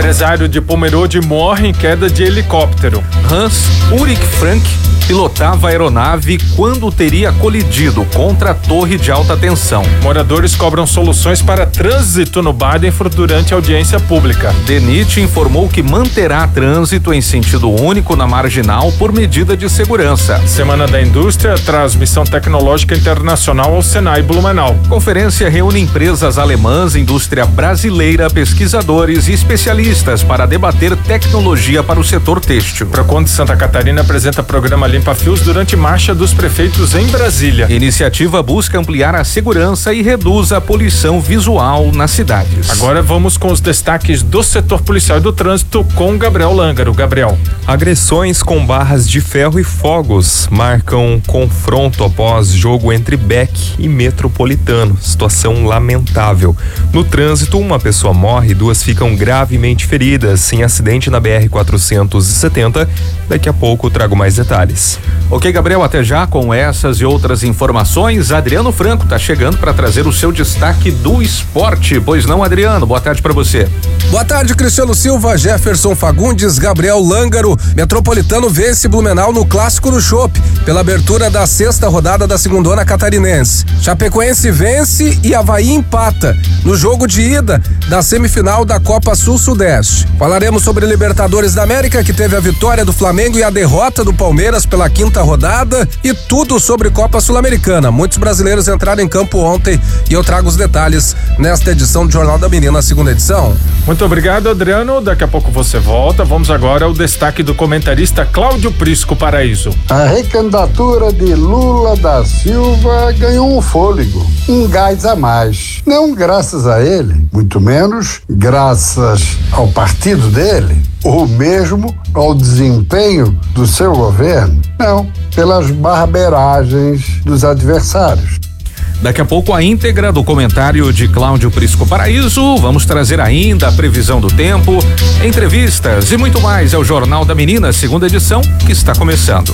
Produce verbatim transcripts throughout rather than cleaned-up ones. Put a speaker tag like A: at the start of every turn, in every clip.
A: Empresário de Pomerode morre em queda de helicóptero.
B: Hans-Ulrich Frank pilotava a aeronave quando teria colidido contra a torre de alta tensão.
A: Moradores cobram soluções para trânsito no Baden durante audiência pública.
B: DENIT informou que manterá trânsito em sentido único na marginal por medida de segurança.
A: Semana da Indústria traz missão tecnológica internacional ao Senai Blumenau.
B: Conferência reúne empresas alemãs, indústria brasileira, pesquisadores e especialistas para debater tecnologia para o setor têxtil.
A: Procon de Santa Catarina apresenta programa Limpa Fios durante marcha dos prefeitos em Brasília.
B: Iniciativa busca ampliar a segurança e reduz a poluição visual nas cidades.
A: Agora vamos com os destaques do setor policial e do trânsito com Gabriel Lângaro. Gabriel.
C: Agressões com barras de ferro e fogos marcam confronto após jogo entre B E C e Metropolitano. Situação lamentável. No trânsito, uma pessoa morre e duas ficam gravemente feridas em acidente na B R quatrocentos e setenta. Daqui a pouco trago mais detalhes.
B: Ok, Gabriel, até já com essas e outras informações. Adriano Franco está chegando para trazer o seu destaque do esporte. Pois não, Adriano? Boa tarde para você.
D: Boa tarde, Cristiano Silva, Jefferson Fagundes, Gabriel Lângaro. Metropolitano vence Blumenau no Clássico do Chopp, pela abertura da sexta rodada da Segundona Catarinense. Chapecoense vence e Avaí empata no jogo de ida da semifinal da Copa Sul-Sudeste. Falaremos sobre Libertadores da América, que teve a vitória do Flamengo e a derrota do Palmeiras pela quinta rodada, e tudo sobre Copa Sul-Americana. Muitos brasileiros entraram em campo ontem e eu trago os detalhes nesta edição do Jornal da Menina, segunda edição.
A: Muito obrigado, Adriano. Daqui a pouco você volta. Vamos agora ao destaque do comentarista Cláudio Prisco Paraíso.
E: A recandidatura de Lula da Silva ganhou um fôlego, um gás a mais. Não graças a ele, muito menos graças ao partido dele, ou mesmo ao desempenho do seu governo. Não, pelas barberagens dos adversários.
B: Daqui a pouco a íntegra do comentário de Cláudio Prisco Paraíso. Vamos trazer ainda a previsão do tempo, entrevistas e muito mais. É o Jornal da Menina, segunda edição, que está começando.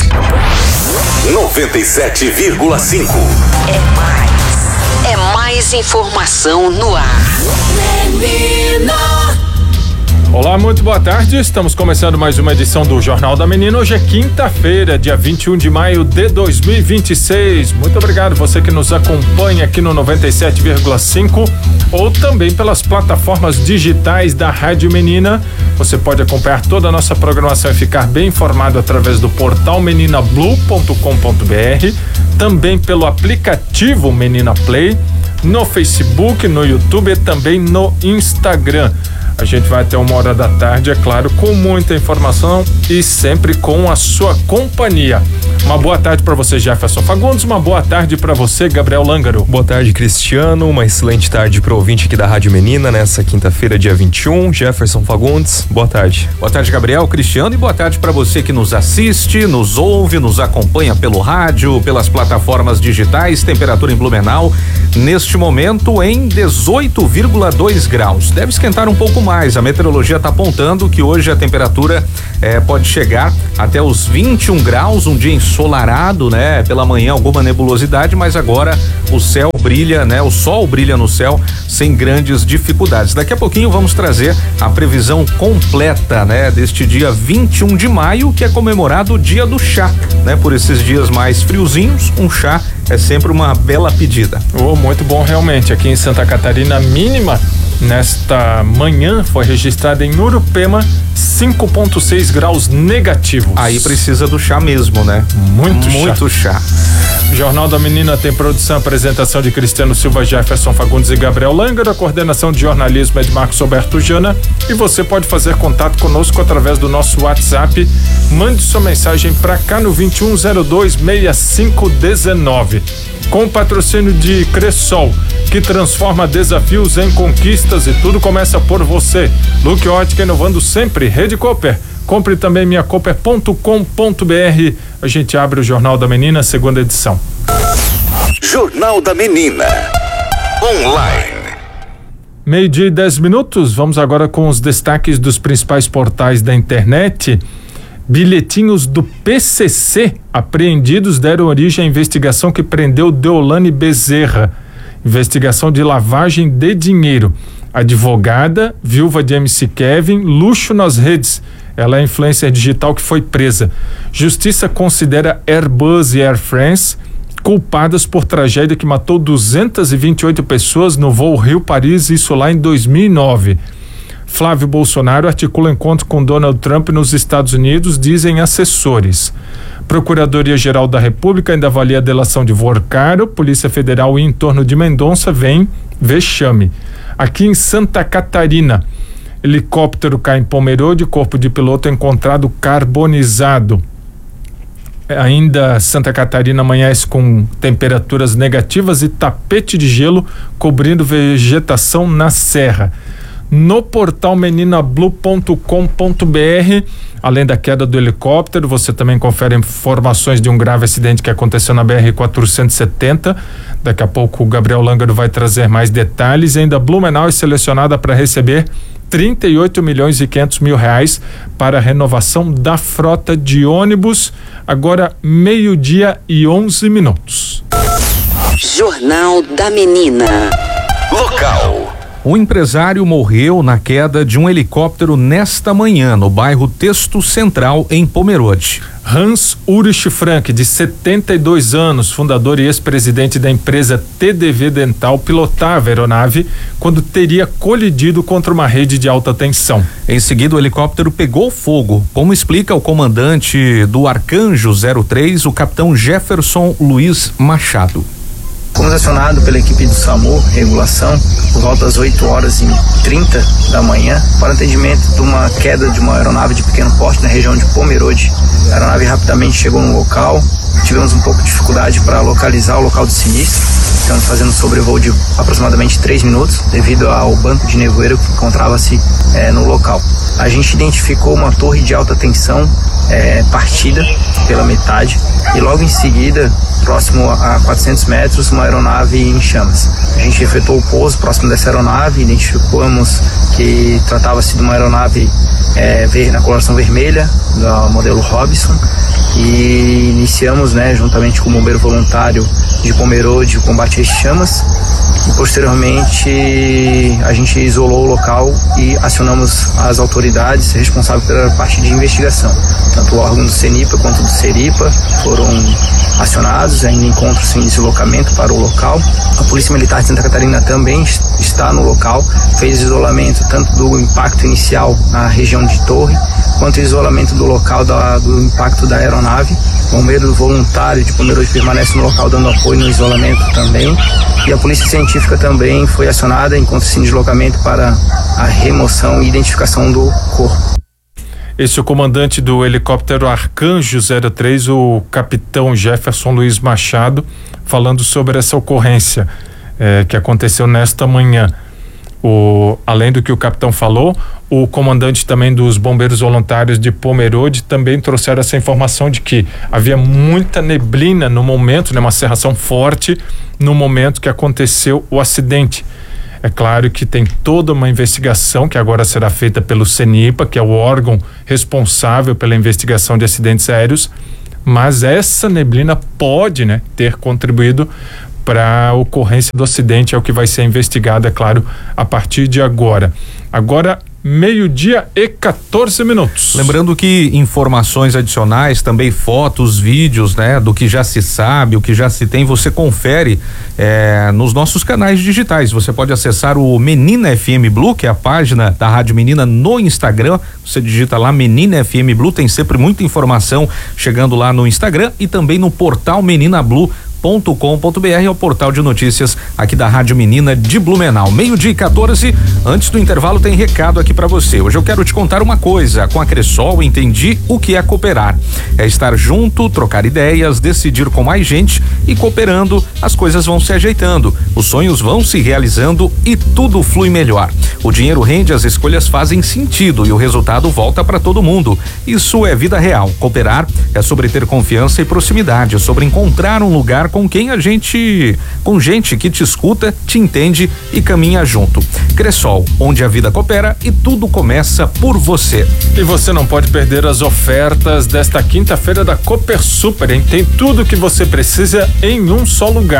F: noventa e sete vírgula cinco.
G: É mais. É mais informação no ar. Menina.
A: Olá, muito boa tarde. Estamos começando mais uma edição do Jornal da Menina. Hoje é quinta-feira, dia vinte e um de maio de dois mil e vinte e seis. Muito obrigado você que nos acompanha aqui no noventa e sete vírgula cinco ou também pelas plataformas digitais da Rádio Menina. Você pode acompanhar toda a nossa programação e ficar bem informado através do portal menina blue ponto com ponto br, também pelo aplicativo Menina Play, no Facebook, no YouTube e também no Instagram. A gente vai até uma hora da tarde, é claro, com muita informação e sempre com a sua companhia. Uma boa tarde para você, Jefferson Fagundes. Uma boa tarde para você, Gabriel Lângaro.
C: Boa tarde, Cristiano. Uma excelente tarde para o ouvinte aqui da Rádio Menina nessa quinta-feira, dia vinte e um. Jefferson Fagundes, boa tarde.
B: Boa tarde, Gabriel, Cristiano, e boa tarde para você que nos assiste, nos ouve, nos acompanha pelo rádio, pelas plataformas digitais. Temperatura em Blumenau neste momento em dezoito vírgula dois graus. Deve esquentar um pouco mais. A meteorologia está apontando que hoje a temperatura eh, pode chegar até os vinte e um graus, um dia ensolarado, né? Pela manhã alguma nebulosidade, mas agora o céu brilha, né? O sol brilha no céu sem grandes dificuldades. Daqui a pouquinho vamos trazer a previsão completa, né? Deste dia vinte e um de maio, que é comemorado o dia do chá, né? Por esses dias mais friozinhos, um chá é sempre uma bela pedida.
A: Oh, muito bom realmente. Aqui em Santa Catarina, a mínima nesta manhã foi registrada em Urupema, cinco vírgula seis graus negativos.
B: Aí precisa do chá mesmo, né?
A: Muito,
B: Muito chá. chá.
A: O Jornal da Menina tem produção e apresentação de Cristiano Silva, Jefferson Fagundes e Gabriel Lângaro. A coordenação de jornalismo é de Marcos Alberto Jana. E você pode fazer contato conosco através do nosso WhatsApp. Mande sua mensagem para cá no vinte e um zero dois, sessenta e cinco dezenove. Com o patrocínio de Cressol, que transforma desafios em conquistas, e tudo começa por você. Luque Ótica, inovando sempre. Rede Cooper. Compre também minha cooper ponto com ponto br. A gente abre o Jornal da Menina, segunda edição.
F: Jornal da Menina. Online.
A: Meio-dia e dez minutos. Vamos agora com os destaques dos principais portais da internet. Bilhetinhos do P C C apreendidos deram origem à investigação que prendeu Deolane Bezerra. Investigação de lavagem de dinheiro. Advogada, viúva de M C Kevin, luxo nas redes. Ela é influencer digital que foi presa. Justiça considera Airbus e Air France culpadas por tragédia que matou duzentas e vinte e oito pessoas no voo Rio-Paris, isso lá em dois mil e nove. Flávio Bolsonaro articula encontro com Donald Trump nos Estados Unidos, dizem assessores. Procuradoria-Geral da República ainda avalia a delação de Vorcaro. Polícia Federal e em torno de Mendonça vem vexame. Aqui em Santa Catarina, helicóptero cai em Pomerode, corpo de piloto encontrado carbonizado. Ainda Santa Catarina amanhece com temperaturas negativas e tapete de gelo cobrindo vegetação na serra. No portal menina blue ponto com ponto b r, além da queda do helicóptero, você também confere informações de um grave acidente que aconteceu na B R quatrocentos e setenta. Daqui a pouco o Gabriel Lângaro vai trazer mais detalhes. E ainda Blumenau é selecionada para receber trinta e oito milhões e quinhentos mil reais para a renovação da frota de ônibus. Agora meio-dia e onze minutos.
G: Jornal da Menina.
F: Local.
B: Um empresário morreu na queda de um helicóptero nesta manhã no bairro Texto Central, em Pomerode.
A: Hans Ulrich Frank, de setenta e dois anos, fundador e ex-presidente da empresa T D V Dental, pilotava a aeronave quando teria colidido contra uma rede de alta tensão.
B: Em seguida, o helicóptero pegou fogo, como explica o comandante do Arcanjo zero três, o capitão Jefferson Luiz Machado.
H: Fomos acionados pela equipe do SAMU, regulação, por volta das oito horas e trinta da manhã, para atendimento de uma queda de uma aeronave de pequeno porte na região de Pomerode. A aeronave rapidamente chegou no local, tivemos um pouco de dificuldade para localizar o local do sinistro. Estamos fazendo um sobrevoo de aproximadamente três minutos, devido ao banco de nevoeiro que encontrava-se é, no local. A gente identificou uma torre de alta tensão é, partida pela metade e logo em seguida, próximo a quatrocentos metros, uma aeronave em chamas. A gente efetuou o pouso próximo dessa aeronave, identificamos que tratava-se de uma aeronave é, ver, na coloração vermelha, do modelo Robinson, e iniciamos, né, juntamente com o bombeiro voluntário de Pomerode, o combate às chamas, e posteriormente a gente isolou o local e acionamos as autoridades responsáveis pela parte de investigação. Tanto o órgão do CENIPA quanto do SERIPA foram acionados, ainda encontram-se em deslocamento para o local. A Polícia Militar de Santa Catarina também está no local, fez isolamento tanto do impacto inicial na região de Torre, quanto o isolamento do local da, do impacto da aeronave. O bombeiro voluntário de Pomerode permanece no local dando apoio no isolamento também. E a Polícia Científica também foi acionada, encontra-se em deslocamento para a remoção e identificação do corpo.
A: Esse é o comandante do helicóptero Arcanjo zero três, o capitão Jefferson Luiz Machado, falando sobre essa ocorrência é, que aconteceu nesta manhã. O, além do que o capitão falou, o comandante também dos bombeiros voluntários de Pomerode também trouxeram essa informação de que havia muita neblina no momento, né, uma cerração forte no momento que aconteceu o acidente. É claro que tem toda uma investigação que agora será feita pelo CENIPA, que é o órgão responsável pela investigação de acidentes aéreos, mas essa neblina pode, né, ter contribuído para a ocorrência do acidente, é o que vai ser investigado, é claro, a partir de agora. Agora, meio-dia e quatorze minutos.
B: Lembrando que informações adicionais, também fotos, vídeos, né, do que já se sabe, o que já se tem, você confere é, nos nossos canais digitais. Você pode acessar o Menina F M Blue, que é a página da Rádio Menina no Instagram. Você digita lá Menina F M Blue, tem sempre muita informação chegando lá no Instagram e também no portal menina blue ponto com ponto b r, é o portal de notícias aqui da Rádio Menina de Blumenau. Meio-dia e quatorze, antes do intervalo tem recado aqui para você. Hoje eu quero te contar uma coisa. Com a Cressol entendi o que é cooperar. É estar junto, trocar ideias, decidir com mais gente e cooperando, as coisas vão se ajeitando, os sonhos vão se realizando e tudo flui melhor. O dinheiro rende, as escolhas fazem sentido e o resultado volta para todo mundo. Isso é vida real. Cooperar é sobre ter confiança e proximidade, é sobre encontrar um lugar com quem a gente, com gente que te escuta, te entende e caminha junto. Cressol, onde a vida coopera e tudo começa por você.
A: E você não pode perder as ofertas desta quinta-feira da Cooper Super, hein? Tem tudo que você precisa em um só lugar.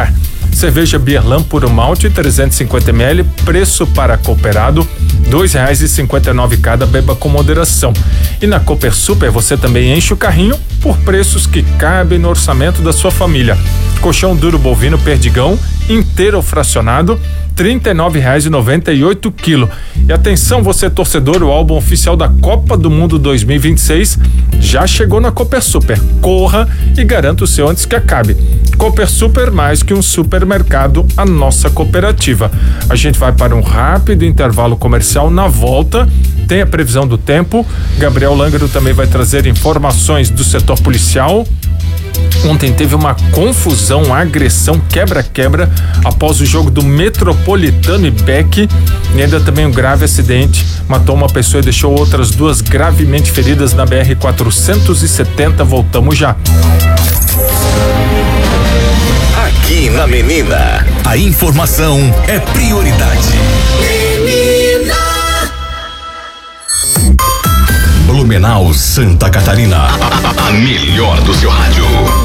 A: Cerveja Bierlan Puro Malte trezentos e cinquenta mililitros, preço para cooperado dois reais e cinquenta e nove cada, beba com moderação. E na Cooper Super você também enche o carrinho por preços que cabem no orçamento da sua família. Colchão duro bovino Perdigão inteiro ou fracionado, trinta e nove reais e noventa e oito quilo. E atenção, você torcedor, o álbum oficial da Copa do Mundo dois mil e vinte e seis já chegou na Cooper Super. Corra e garanta o seu antes que acabe. Cooper Super, mais que um supermercado, a nossa cooperativa. A gente vai para um rápido intervalo comercial. Na volta tem a previsão do tempo. Gabriel Lângaro também vai trazer informações do setor policial. Ontem teve uma confusão, uma agressão, quebra-quebra após o jogo do Metropolitano e Beck, e ainda também um grave acidente, matou uma pessoa e deixou outras duas gravemente feridas na B R quatrocentos e setenta. Voltamos já.
F: Aqui na Menina, a informação é prioridade. Menina. Blumenau, Santa Catarina, a melhor do seu rádio.